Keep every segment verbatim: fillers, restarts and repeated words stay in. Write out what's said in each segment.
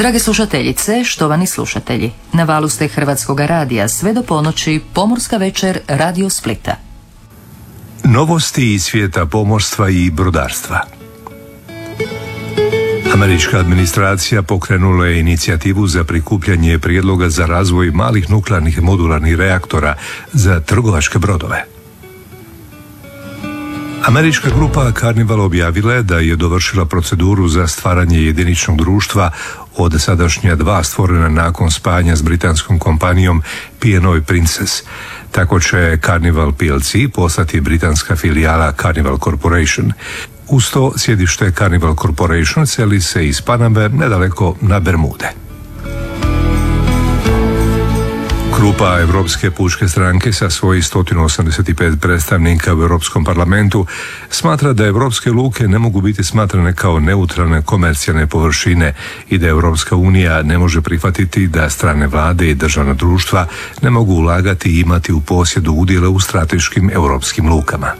Drage slušateljice, štovani slušatelji, na valu ste Hrvatskog radija sve do ponoći, Pomorska večer Radio Splita. Novosti iz svijeta pomorstva i brodarstva. Američka administracija pokrenula je inicijativu za prikupljanje prijedloga za razvoj malih nuklearnih modularnih reaktora za trgovačke brodove. Američka grupa Carnival objavila je da je dovršila proceduru za stvaranje jediničnog društva od sadašnja dva stvorena nakon spajanja s britanskom kompanijom P and O Princess. Tako će Carnival P L C postati britanska filijala Carnival Corporation. Uz to sjedište Carnival Corporation seli se iz Paname nedaleko na Bermude. Grupa Europske pučke stranke sa svojih sto osamdeset pet predstavnika u Europskom parlamentu smatra da europske luke ne mogu biti smatrane kao neutralne komercijalne površine i da Europska unija ne može prihvatiti da strane vlade i državna društva ne mogu ulagati i imati u posjedu udjela u strateškim europskim lukama.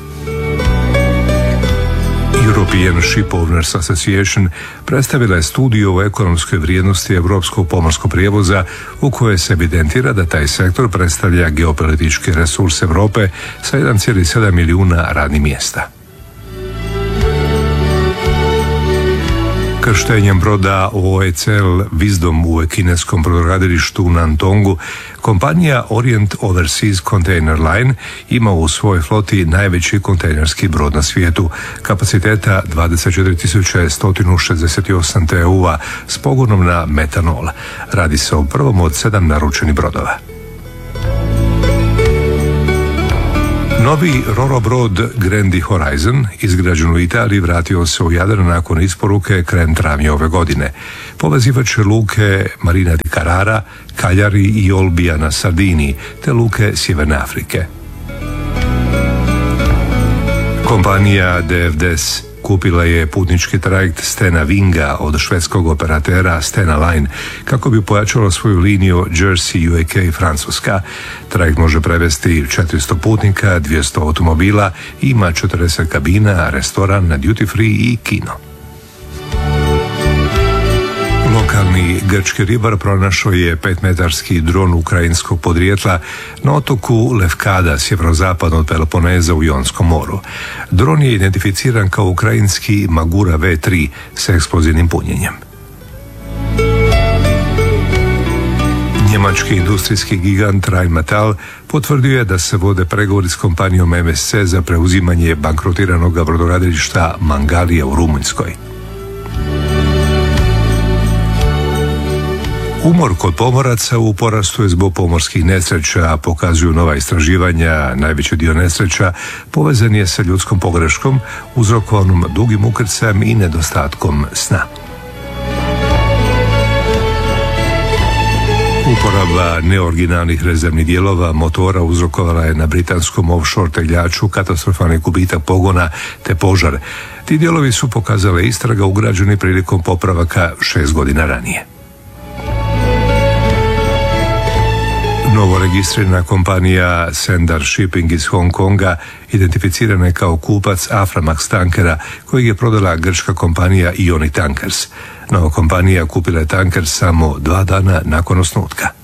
European Ship Owners Association predstavila je studiju o ekonomskoj vrijednosti europskog pomorskog prijevoza u kojoj se evidentira da taj sektor predstavlja geopolitički resurs Europe sa jedan zarez sedam milijuna radnih mjesta. Krštenjem broda O E C L Wisdom u kineskom brodogradilištu u Nantongu, kompanija Orient Overseas Container Line ima u svojoj floti najveći kontejnerski brod na svijetu, kapaciteta dvadeset četiri tisuće sto šezdeset osam T E U-a s pogonom na metanol. Radi se o prvom od sedam naručenih brodova. Novi ro-ro brod Grandi Horizon, izgrađen u Italiji, vratio se u Jadran nakon isporuke krajem travnja ove godine. Povezivat će luke Marina di Carrara, Cagliari i Olbija na Sardiniji, te luke Sjeverne Afrike. Kompanija D F D S kupila je putnički trajekt Stena Vinga od švedskog operatera Stena Line kako bi pojačala svoju liniju Jersey, U K i Francuska. Trajekt može prevesti četiristo putnika, dvjesto automobila, ima četrdeset kabina, restoran, duty free i kino. Lokalni grčki ribar pronašao je petmetarski dron ukrajinskog podrijetla na otoku Lefkada, sjeverozapadno od Peloponeza u Jonskom moru. Dron je identificiran kao ukrajinski Magura V tri s eksplozivnim punjenjem. Njemački industrijski gigant Rheinmetall potvrdio je da se vode pregovori s kompanijom M S C za preuzimanje bankrotiranog brodogradilišta Mangalija u Rumunjskoj. Umor kod pomoraca u porastu je zbog pomorskih nesreća, pokazuju nova istraživanja. Najveći dio nesreća povezan je sa ljudskom pogreškom, uzrokovanom dugim ukrcajem i nedostatkom sna. Uporaba neoriginalnih rezervnih dijelova motora uzrokovala je na britanskom offshore tegljaču katastrofalni gubitak pogona te požar. Ti dijelovi su pokazale istraga ugrađeni prilikom popravaka šest godina ranije. Novo registrirana kompanija Sendar Shipping iz Hong Konga identificirana je kao kupac Aframax tankera kojeg je prodala grčka kompanija Ioni Tankers. Nova kompanija kupila je tanker samo dva dana nakon osnutka.